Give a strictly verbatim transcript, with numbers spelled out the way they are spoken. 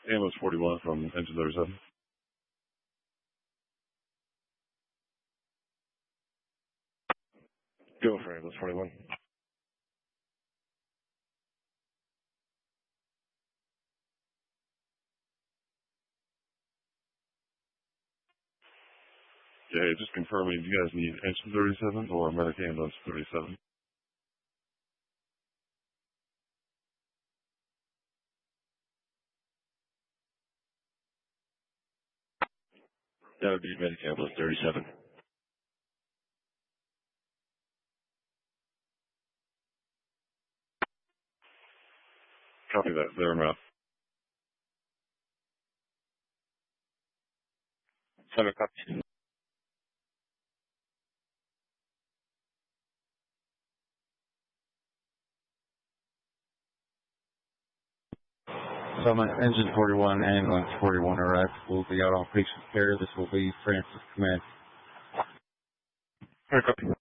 Ambulance forty-one from engine thirty-seven. Go for ambulance forty-one. Yeah, just confirming, do you guys need engine thirty-seven or medic ambulance thirty-seven? That would be medic ambulance thirty-seven. Copy that. There, mouth. Seven copy. So my engine forty-one, ambulance forty-one arrived. We'll be out on patient care. This will be Francis Command. All right, copy.